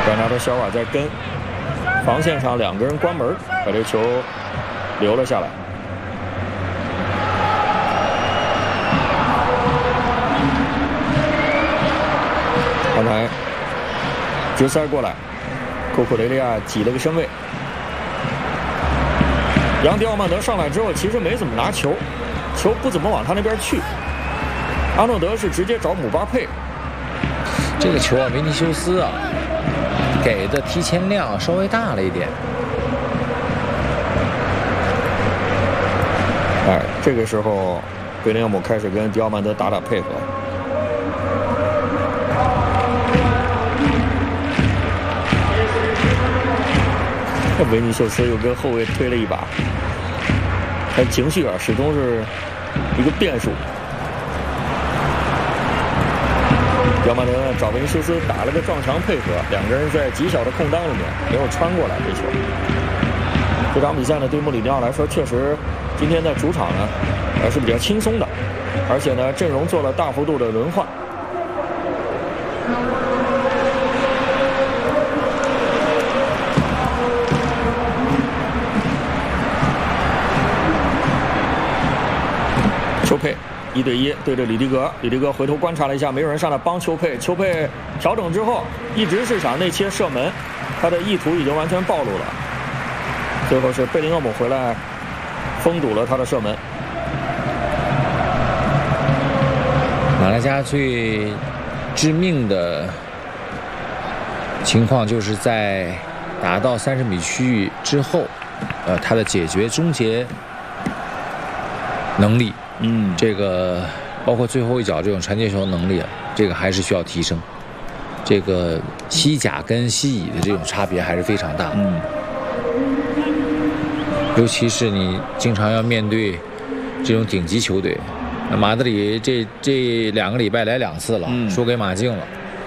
观察到小瓦在跟防线上两个人关门，把这球留了下来。刚才直塞过来，库库雷利亚挤了个身位。杨迪奥曼德上来之后，其实没怎么拿球，球不怎么往他那边去。阿诺德是直接找姆巴佩。 这个球啊，维尼修斯啊，给的提前量稍微大了一点。 哎，这个时候，贝林厄姆开始跟迪奥曼德打配合。维尼修斯又跟后卫推了一把，他情绪啊始终是一个变数。迪奥曼德找维尼修斯打了个撞墙配合，两个人在极小的空当里面没有穿过来这球。这场比赛呢，对穆里尼奥来说，确实今天的主场呢还是比较轻松的，而且呢阵容做了大幅度的轮换。丘佩1对1对着里迪格，里迪格回头观察了一下，没有人上来帮丘佩。丘佩调整之后，一直是想内切射门，他的意图已经完全暴露了。最后是贝林厄姆回来封堵了他的射门。 马拉加最致命的情况就是在打到30米区域之后，他的终结能力。这个包括最后一脚这种传接球能力，这个还是需要提升。这个西甲跟西乙的这种差别还是非常大的。尤其是你经常要面对这种顶级球队，那马德里这2个礼拜来2次了，输给马竞了，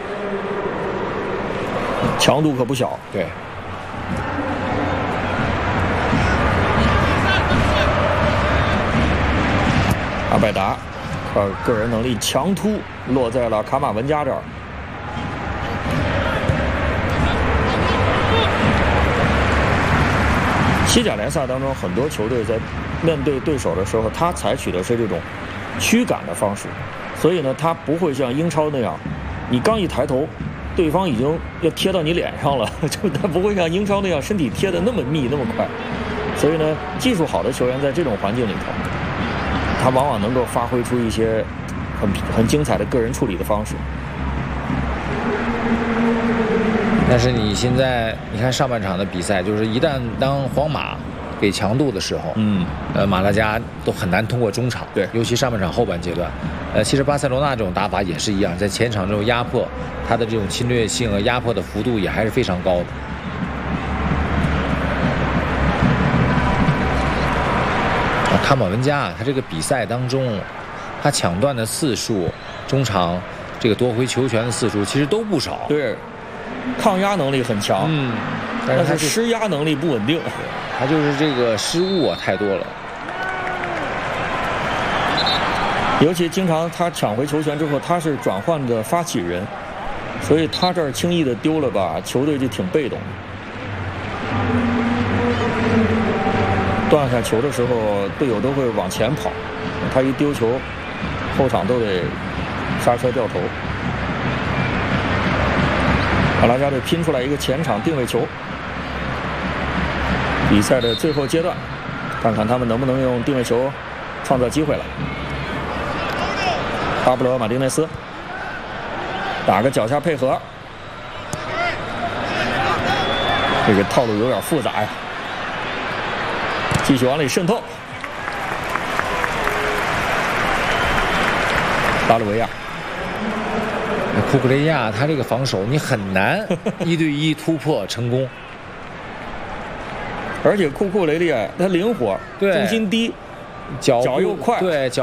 强度可不小。 对。 阿拜达靠个人能力强突落在了卡马文加这儿。西甲联赛当中，很多球队在面对对手的时候，他采取的是这种驱赶的方式，所以呢，他不会像英超那样，你刚一抬头，对方已经要贴到你脸上了，就他不会像英超那样身体贴得那么密那么快。所以呢，技术好的球员在这种环境里头，他往往能够发挥出一些很精彩的个人处理的方式。 但是你现在你看上半场的比赛，就是一旦当皇马给强度的时候，马拉加都很难通过中场， 对， 尤其上半场后半阶段。其实巴塞罗那这种打法也是一样，在前场这种压迫，他的这种侵略性和压迫的幅度也还是非常高的。卡马文加他这个比赛当中，他抢断的次数、中场这个夺回球权的次数其实都不少。 对，抗压能力很强，但是施压能力不稳定。 他就是这个失误太多了。 尤其经常他抢回球权之后，他是转换的发起人，所以他这儿轻易的丢了吧，球队就挺被动的。断下球的时候，队友都会往前跑，他一丢球，后场都得刹车掉头。马拉加队拼出来一个前场定位球。比赛的最后阶段，看看他们能不能用定位球创造机会了。巴布罗·马丁内斯打个脚下配合，这个套路有点复杂呀。继续往里渗透，巴鲁维亚、 库库雷亚，他这个防守你很难1对1突破成功。 而且库库雷利亚他灵活，重心低，脚又快， 对脚。